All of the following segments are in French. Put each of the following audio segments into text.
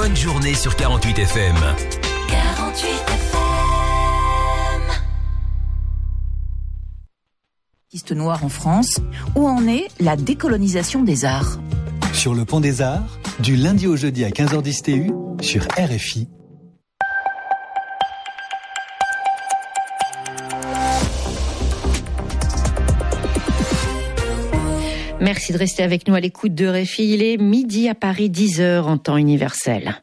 bonne journée sur 48 FM. 48 FM. Artiste noir en France, où en est la décolonisation des arts? Sur le Pont des Arts, du lundi au jeudi à 15h10 TU, sur RFI. Merci de rester avec nous à l'écoute de RFI. Il est midi à Paris, 10h en temps universel.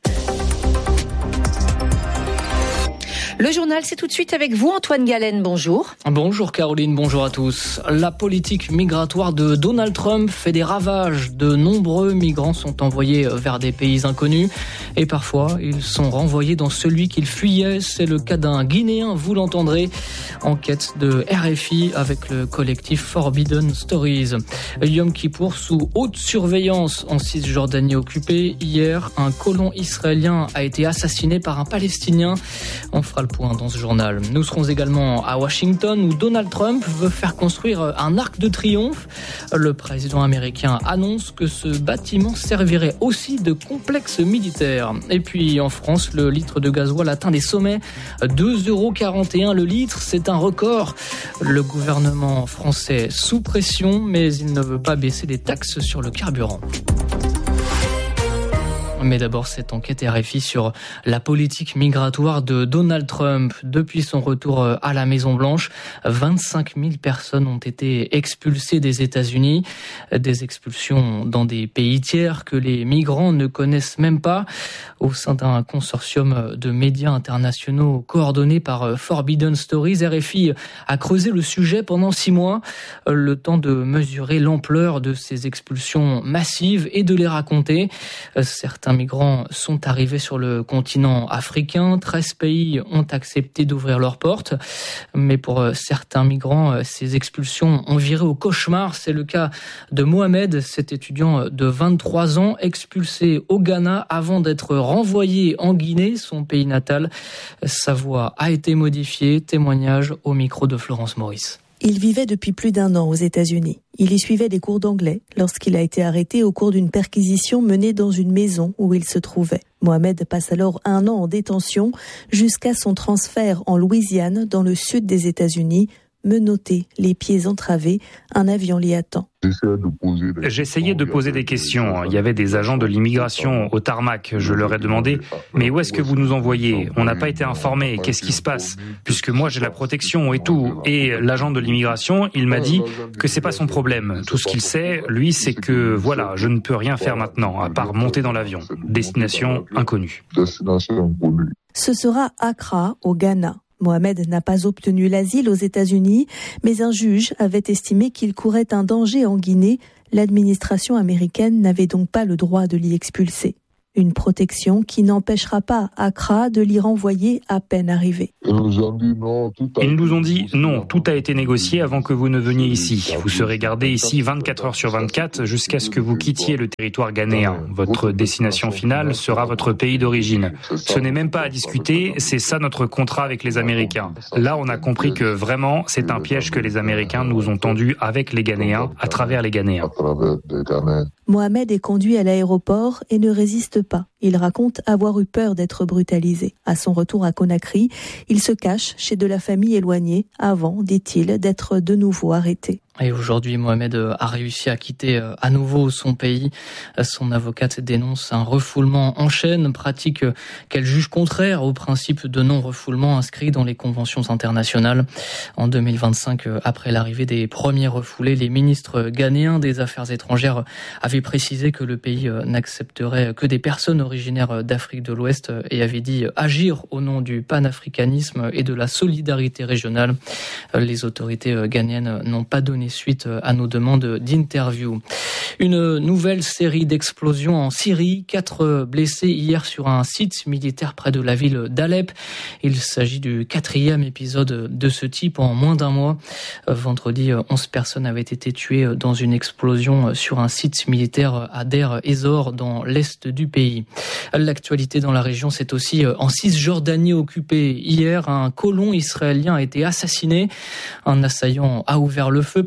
Le journal, c'est tout de suite avec vous, Antoine Galen. Bonjour. Bonjour Caroline, bonjour à tous. La politique migratoire de Donald Trump fait des ravages. De nombreux migrants sont envoyés vers des pays inconnus et parfois ils sont renvoyés dans celui qu'ils fuyaient. C'est le cas d'un Guinéen, vous l'entendrez. Enquête de RFI avec le collectif Forbidden Stories. Yom Kippour sous haute surveillance en Cisjordanie occupée. Hier, un colon israélien a été assassiné par un Palestinien. On fera le point dans ce journal. Nous serons également à Washington où Donald Trump veut faire construire un arc de triomphe. Le président américain annonce que ce bâtiment servirait aussi de complexe militaire. Et puis en France, le litre de gasoil atteint des sommets. 2,41 € le litre, c'est un record. Le gouvernement français sous pression, mais il ne veut pas baisser les taxes sur le carburant. Mais d'abord, cette enquête RFI sur la politique migratoire de Donald Trump. Depuis son retour à la Maison-Blanche, 25 000 personnes ont été expulsées des États-Unis. Des expulsions dans des pays tiers que les migrants ne connaissent même pas. Au sein d'un consortium de médias internationaux coordonné par Forbidden Stories, RFI a creusé le sujet pendant 6 mois. Le temps de mesurer l'ampleur de ces expulsions massives et de les raconter. Certains migrants sont arrivés sur le continent africain. 13 pays ont accepté d'ouvrir leurs portes. Mais pour certains migrants, ces expulsions ont viré au cauchemar. C'est le cas de Mohamed, cet étudiant de 23 ans, expulsé au Ghana avant d'être renvoyé en Guinée, son pays natal. Sa voix a été modifiée. Témoignage au micro de Florence Maurice. Il vivait depuis plus d'1 an aux États-Unis. Il y suivait des cours d'anglais lorsqu'il a été arrêté au cours d'une perquisition menée dans une maison où il se trouvait. Mohamed passe alors 1 an en détention jusqu'à son transfert en Louisiane, dans le sud des États-Unis. Menotté, les pieds entravés, un avion l'y attend. J'essayais de poser des questions. Il y avait des agents de l'immigration au tarmac. Je leur ai demandé « Mais où est-ce que vous nous envoyez ? On n'a pas été informés. Qu'est-ce qui se passe ? Puisque moi j'ai la protection et tout. » Et l'agent de l'immigration, il m'a dit que c'est pas son problème. Tout ce qu'il sait, lui, c'est que voilà, je ne peux rien faire maintenant, à part monter dans l'avion. Destination inconnue. Ce sera Accra, au Ghana. Mohamed n'a pas obtenu l'asile aux États-Unis, mais un juge avait estimé qu'il courait un danger en Guinée. L'administration américaine n'avait donc pas le droit de l'y expulser. Une protection qui n'empêchera pas Accra de l'y renvoyer à peine arrivé. Ils nous ont dit non, tout a été négocié avant que vous ne veniez ici. Vous serez gardé ici 24 heures sur 24 jusqu'à ce que vous quittiez le territoire ghanéen. Votre destination finale sera votre pays d'origine. Ce n'est même pas à discuter, c'est ça notre contrat avec les Américains. Là, on a compris que vraiment, c'est un piège que les Américains nous ont tendu avec les Ghanéens, à travers les Ghanéens. Mohamed est conduit à l'aéroport et ne résiste pas. Il raconte avoir eu peur d'être brutalisé. À son retour à Conakry, il se cache chez de la famille éloignée avant, dit-il, d'être de nouveau arrêté. Et aujourd'hui, Mohamed a réussi à quitter à nouveau son pays. Son avocate dénonce un refoulement en chaîne, pratique qu'elle juge contraire au principe de non-refoulement inscrit dans les conventions internationales. En 2025, après l'arrivée des premiers refoulés, les ministres ghanéens des Affaires étrangères avaient précisé que le pays n'accepterait que des personnes originaires d'Afrique de l'Ouest et avait dit agir au nom du panafricanisme et de la solidarité régionale. Les autorités ghanéennes n'ont pas donné suite à nos demandes d'interview. Une nouvelle série d'explosions en Syrie. 4 blessés hier sur un site militaire près de la ville d'Alep. Il s'agit du 4e épisode de ce type en moins d'1 mois. Vendredi, 11 personnes avaient été tuées dans une explosion sur un site militaire à Deir ez-Zor dans l'est du pays. L'actualité dans la région, c'est aussi en Cisjordanie occupée. Hier, un colon israélien a été assassiné. Un assaillant a ouvert le feu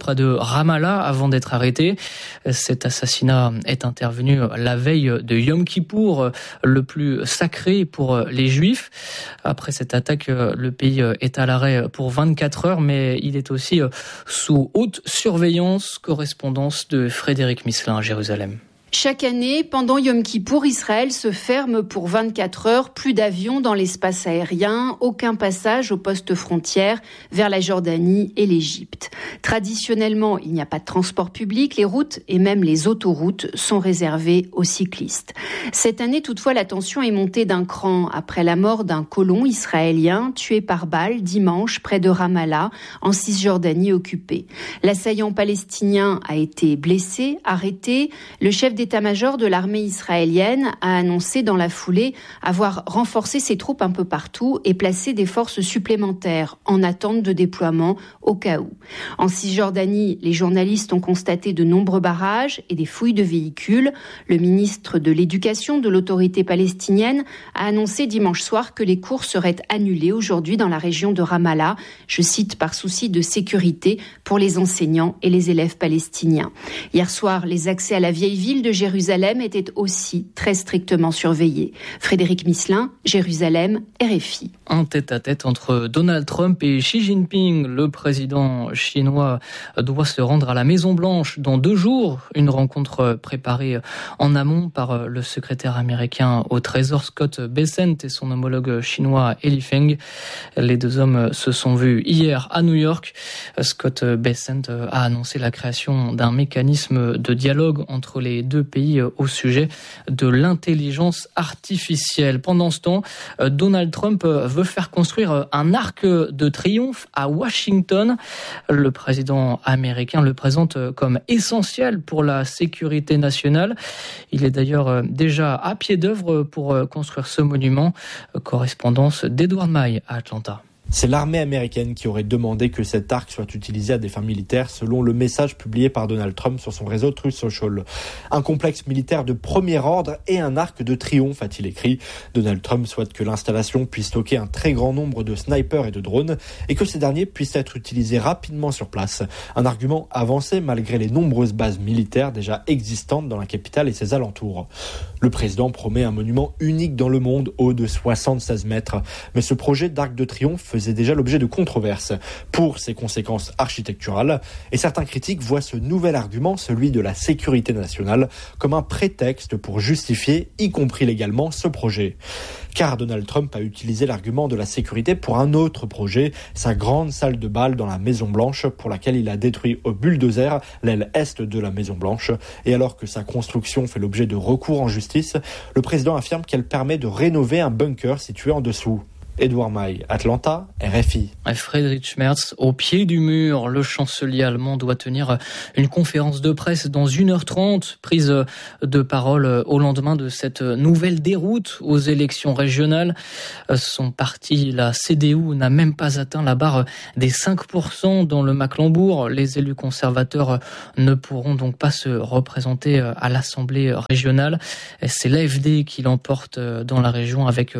près de Ramallah avant d'être arrêté. Cet assassinat est intervenu la veille de Yom Kippour, le plus sacré pour les Juifs. Après cette attaque, le pays est à l'arrêt pour 24 heures, mais il est aussi sous haute surveillance. Correspondance de Frédéric Misselin à Jérusalem. Chaque année, pendant Yom Kippour, Israël se ferme pour 24 heures. Plus d'avions dans l'espace aérien, aucun passage aux postes frontières vers la Jordanie et l'Égypte. Traditionnellement, il n'y a pas de transport public. Les routes et même les autoroutes sont réservées aux cyclistes. Cette année, toutefois, la tension est montée d'un cran après la mort d'un colon israélien tué par balle dimanche près de Ramallah, en Cisjordanie occupée. L'assaillant palestinien a été blessé, arrêté. Le chef d'état-major de l'armée israélienne a annoncé dans la foulée avoir renforcé ses troupes un peu partout et placé des forces supplémentaires en attente de déploiement au cas où. En Cisjordanie, les journalistes ont constaté de nombreux barrages et des fouilles de véhicules. Le ministre de l'Éducation de l'autorité palestinienne a annoncé dimanche soir que les cours seraient annulés aujourd'hui dans la région de Ramallah, je cite, par souci de sécurité pour les enseignants et les élèves palestiniens. Hier soir, les accès à la vieille ville de Jérusalem était aussi très strictement surveillé. Frédéric Misselin, Jérusalem, RFI. Un tête-à-tête entre Donald Trump et Xi Jinping. Le président chinois doit se rendre à la Maison-Blanche dans 2 jours. Une rencontre préparée en amont par le secrétaire américain au Trésor Scott Bessent et son homologue chinois Li Feng. Les 2 hommes se sont vus hier à New York. Scott Bessent a annoncé la création d'un mécanisme de dialogue entre les 2 pays au sujet de l'intelligence artificielle. Pendant ce temps, Donald Trump veut faire construire un arc de triomphe à Washington. Le président américain le présente comme essentiel pour la sécurité nationale. Il est d'ailleurs déjà à pied d'œuvre pour construire ce monument. Correspondance d'Edward May à Atlanta. C'est l'armée américaine qui aurait demandé que cet arc soit utilisé à des fins militaires, selon le message publié par Donald Trump sur son réseau Truth Social. Un complexe militaire de premier ordre et un arc de triomphe, a-t-il écrit. Donald Trump souhaite que l'installation puisse stocker un très grand nombre de snipers et de drones et que ces derniers puissent être utilisés rapidement sur place. Un argument avancé malgré les nombreuses bases militaires déjà existantes dans la capitale et ses alentours. Le président promet un monument unique dans le monde, haut de 76 mètres. Mais ce projet d'arc de triomphe faisait déjà l'objet de controverses pour ses conséquences architecturales. Et certains critiques voient ce nouvel argument, celui de la sécurité nationale, comme un prétexte pour justifier, y compris légalement, ce projet. Car Donald Trump a utilisé l'argument de la sécurité pour un autre projet, sa grande salle de bal dans la Maison-Blanche, pour laquelle il a détruit au bulldozer l'aile est de la Maison-Blanche. Et alors que sa construction fait l'objet de recours en justice, le président affirme qu'elle permet de rénover un bunker situé en dessous. Edward May, Atlanta, RFI. Friedrich Merz, au pied du mur, le chancelier allemand doit tenir une conférence de presse dans 1h30, prise de parole au lendemain de cette nouvelle déroute aux élections régionales. Son parti, la CDU, n'a même pas atteint la barre des 5% dans le Mecklembourg. Les élus conservateurs ne pourront donc pas se représenter à l'Assemblée régionale. C'est l'AfD qui l'emporte dans la région avec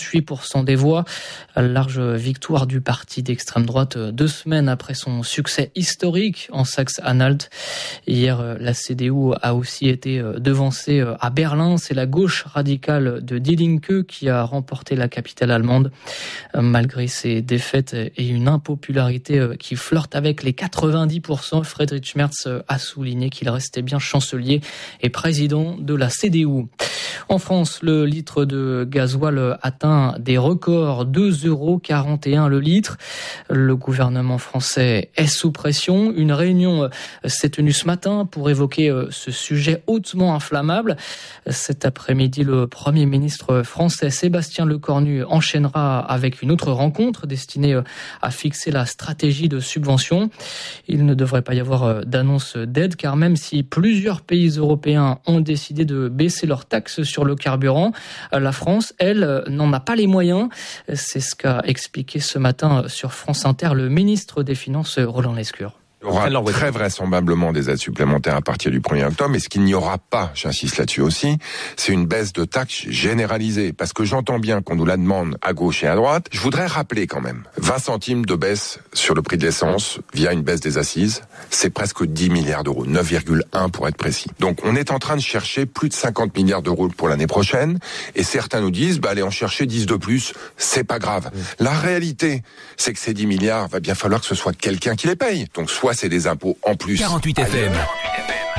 38% des voix. Large victoire du parti d'extrême droite 2 semaines après son succès historique en Saxe-Anhalt. Hier, la CDU a aussi été devancée à Berlin. C'est la gauche radicale de Die Linke qui a remporté la capitale allemande. Malgré ses défaites et une impopularité qui flirte avec les 90%, Friedrich Merz a souligné qu'il restait bien chancelier et président de la CDU. En France, le litre de gasoil atteint des records, 2,41 € le litre. Le gouvernement français est sous pression. Une réunion s'est tenue ce matin pour évoquer ce sujet hautement inflammable. Cet après-midi, le Premier ministre français Sébastien Lecornu enchaînera avec une autre rencontre destinée à fixer la stratégie de subvention. Il ne devrait pas y avoir d'annonce d'aide, car même si plusieurs pays européens ont décidé de baisser leurs taxes sur le carburant, la France, elle, n'en a pas les moyens. C'est ce qu'a expliqué ce matin sur France Inter le ministre des Finances, Roland Lescure. Il y aura très vraisemblablement des aides supplémentaires à partir du 1er octobre, mais ce qu'il n'y aura pas, j'insiste là-dessus aussi, c'est une baisse de taxes généralisée, parce que j'entends bien qu'on nous la demande à gauche et à droite. Je voudrais rappeler quand même, 20 centimes de baisse sur le prix de l'essence via une baisse des assises, c'est presque 10 milliards d'euros, 9,1 pour être précis. Donc on est en train de chercher plus de 50 milliards d'euros pour l'année prochaine, et certains nous disent, allez en chercher 10 de plus, c'est pas grave. La réalité, c'est que ces 10 milliards, va bien falloir que ce soit quelqu'un qui les paye. Donc soit c'est des impôts en plus. 48 FM.